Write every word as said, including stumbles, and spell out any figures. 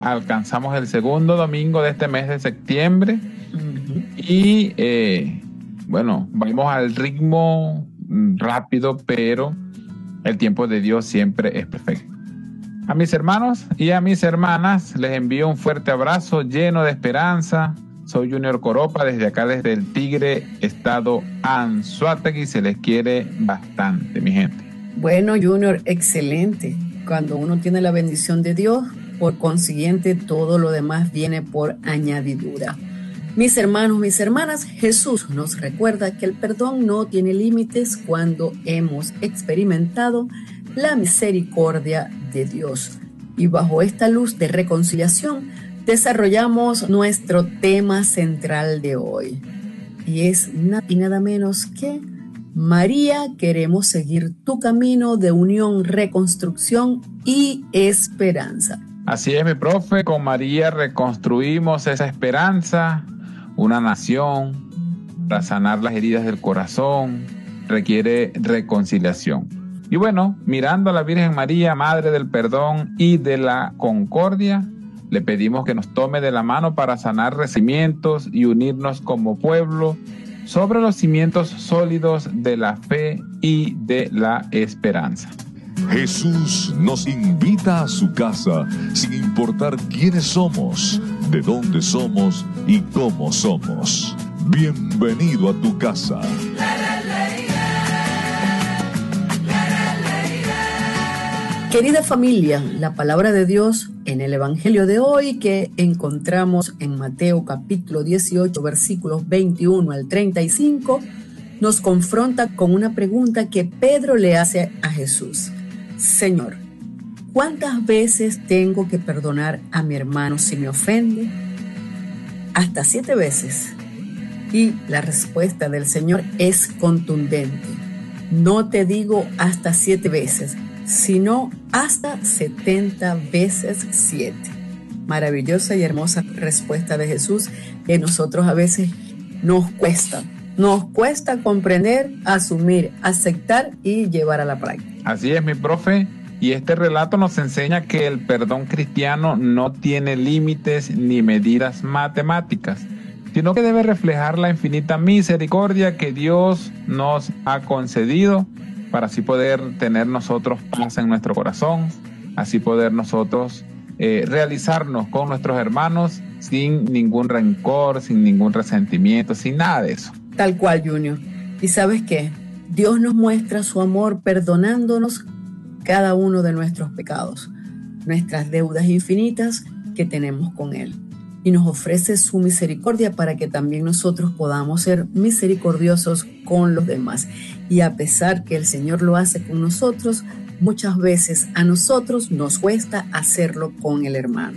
alcanzamos el segundo domingo de este mes de septiembre. Uh-huh. Y eh, bueno, vamos al ritmo rápido, pero el tiempo de Dios siempre es perfecto. A mis hermanos y a mis hermanas les envío un fuerte abrazo lleno de esperanza. Soy Junior Coropa, desde acá, desde el Tigre, estado Anzoátegui. Se les quiere bastante, mi gente. Bueno, Junior, excelente. Cuando uno tiene la bendición de Dios, por consiguiente, todo lo demás viene por añadidura. Mis hermanos, mis hermanas, Jesús nos recuerda que el perdón no tiene límites cuando hemos experimentado la misericordia de Dios. Y bajo esta luz de reconciliación, desarrollamos nuestro tema central de hoy. Y es nada y nada menos que: María, queremos seguir tu camino de unión, reconstrucción y esperanza. Así es, mi profe, con María reconstruimos esa esperanza. Una nación, para sanar las heridas del corazón, requiere reconciliación. Y bueno, mirando a la Virgen María, Madre del Perdón y de la Concordia, le pedimos que nos tome de la mano para sanar resentimientos y unirnos como pueblo sobre los cimientos sólidos de la fe y de la esperanza. Jesús nos invita a su casa, sin importar quiénes somos, de dónde somos y cómo somos. Bienvenido a tu casa. Querida familia, la palabra de Dios en el Evangelio de hoy, que encontramos en Mateo capítulo dieciocho, versículos veintiuno al treinta y cinco, nos confronta con una pregunta que Pedro le hace a Jesús. Señor, ¿cuántas veces tengo que perdonar a mi hermano si me ofende? Hasta siete veces. Y la respuesta del Señor es contundente. No te digo hasta siete veces, sino hasta setenta veces siete. Maravillosa y hermosa respuesta de Jesús, que nosotros a veces nos cuesta. Nos cuesta comprender, asumir, aceptar y llevar a la práctica. Así es, mi profe, y este relato nos enseña que el perdón cristiano no tiene límites ni medidas matemáticas, sino que debe reflejar la infinita misericordia que Dios nos ha concedido, para así poder tener nosotros paz en nuestro corazón, así poder nosotros eh, realizarnos con nuestros hermanos sin ningún rencor, sin ningún resentimiento, sin nada de eso. Tal cual, Junior. ¿Y sabes qué? Dios nos muestra su amor perdonándonos cada uno de nuestros pecados, nuestras deudas infinitas que tenemos con Él. Y nos ofrece su misericordia para que también nosotros podamos ser misericordiosos con los demás. Y a pesar que el Señor lo hace con nosotros, muchas veces a nosotros nos cuesta hacerlo con el hermano.